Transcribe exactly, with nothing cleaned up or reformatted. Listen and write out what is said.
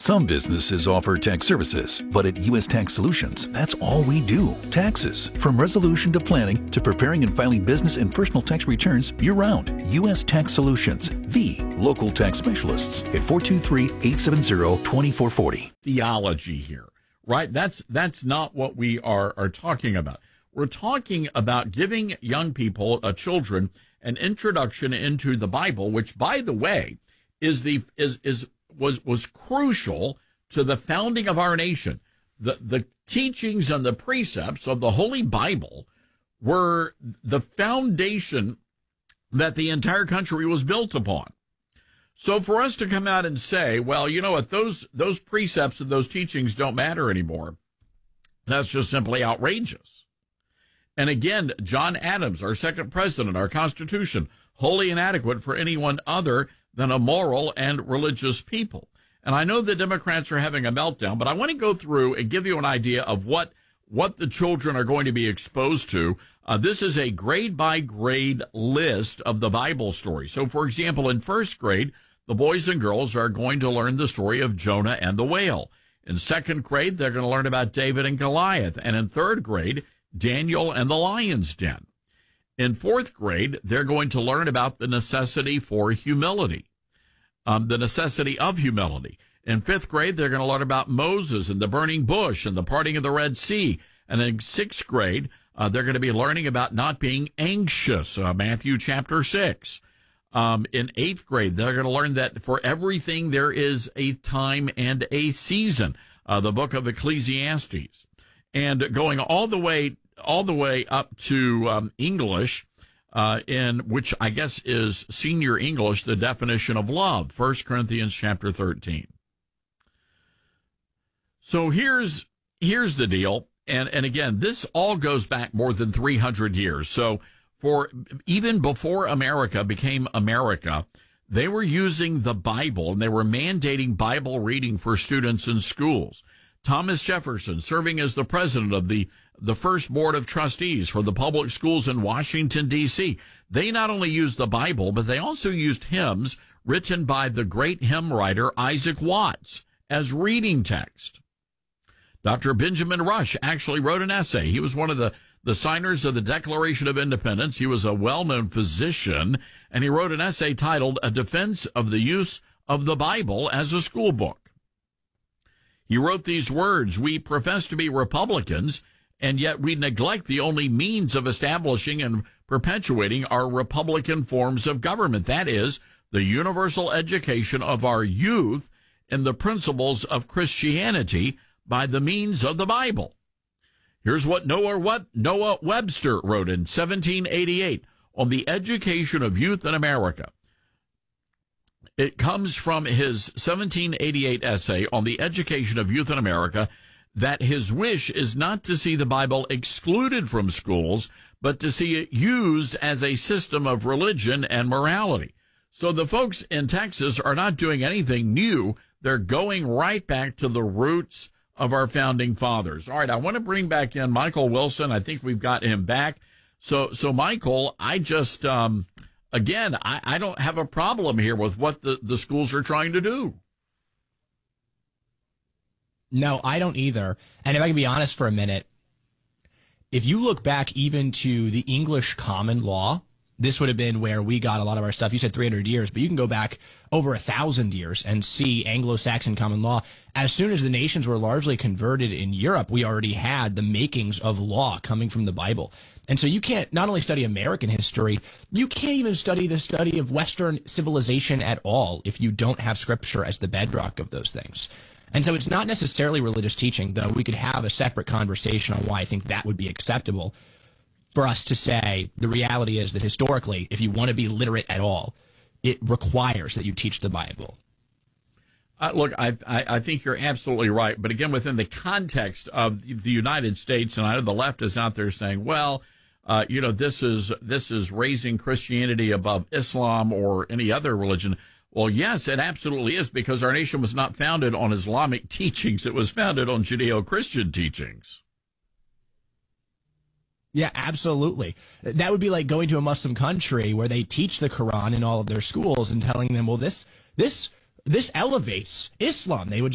Some businesses offer tax services, but at U S Tax Solutions, that's all we do. Taxes. From resolution to planning to preparing and filing business and personal tax returns year-round. U S Tax Solutions, the local tax specialists at four two three, eight seven zero, two four four zero. Theology here, right? That's that's not what we are, are talking about. We're talking about giving young people, uh, children, an introduction into the Bible, which, by the way, is the is is was was crucial to the founding of our nation. The the teachings and the precepts of the Holy Bible were the foundation that the entire country was built upon. So for us to come out and say, well, you know what, those those precepts and those teachings don't matter anymore, that's just simply outrageous. And again, John Adams, our second president, our Constitution, wholly inadequate for anyone other than a moral and religious people. And I know the Democrats are having a meltdown, but I want to go through and give you an idea of what what the children are going to be exposed to. Uh, this is a grade-by-grade list of the Bible stories. So, for example, in first grade, the boys and girls are going to learn the story of Jonah and the whale. In second grade, they're going to learn about David and Goliath. And in third grade, Daniel and the lion's den. In fourth grade, they're going to learn about the necessity for humility, um, the necessity of humility. In fifth grade, they're going to learn about Moses and the burning bush and the parting of the Red Sea. And in sixth grade, uh, they're going to be learning about not being anxious, uh, Matthew chapter six. Um, in eighth grade, they're going to learn that for everything there is a time and a season, uh, the book of Ecclesiastes. And going all the way all the way up to um, English, uh, in which I guess is senior English, the definition of love, First Corinthians chapter thirteen. So here's here's the deal, and and again, this all goes back more than three hundred years. So for even before America became America, they were using the Bible, and they were mandating Bible reading for students in schools. Thomas Jefferson, serving as the president of the, the first board of trustees for the public schools in Washington, D C, they not only used the Bible, but they also used hymns written by the great hymn writer Isaac Watts as reading text. Doctor Benjamin Rush actually wrote an essay. He was one of the, the signers of the Declaration of Independence. He was a well-known physician, and he wrote an essay titled A Defense of the Use of the Bible as a School Book. He wrote these words: "We profess to be Republicans, and yet we neglect the only means of establishing and perpetuating our Republican forms of government. That is, the universal education of our youth in the principles of Christianity by the means of the Bible." Here's what Noah, what Noah Webster wrote in seventeen eighty-eight on the education of youth in America. It comes from his seventeen eighty-eight essay on the education of youth in America that his wish is not to see the Bible excluded from schools, but to see it used as a system of religion and morality. So the folks in Texas are not doing anything new. They're going right back to the roots of our founding fathers. All right, I want to bring back in Michael Wilson. I think we've got him back. So, so Michael, I just... um Again, I, I don't have a problem here with what the, the schools are trying to do. No, I don't either. And if I can be honest for a minute, if you look back even to the English common law, this would have been where we got a lot of our stuff. You said three hundred years, but you can go back over a thousand years and see Anglo-Saxon common law. As soon as the nations were largely converted in Europe, we already had the makings of law coming from the Bible. And so you can't not only study American history, you can't even study the study of Western civilization at all if you don't have Scripture as the bedrock of those things. And so it's not necessarily religious teaching, though we could have a separate conversation on why I think that would be acceptable for us to say the reality is that historically, if you want to be literate at all, it requires that you teach the Bible. Uh, look, I, I I think you're absolutely right. But again, within the context of the United States, and I know the left is out there saying, well, uh, you know, this is this is raising Christianity above Islam or any other religion. Well, yes, it absolutely is, because our nation was not founded on Islamic teachings. It was founded on Judeo-Christian teachings. Yeah, absolutely. That would be like going to a Muslim country where they teach the Quran in all of their schools and telling them, well, this this this elevates Islam. They would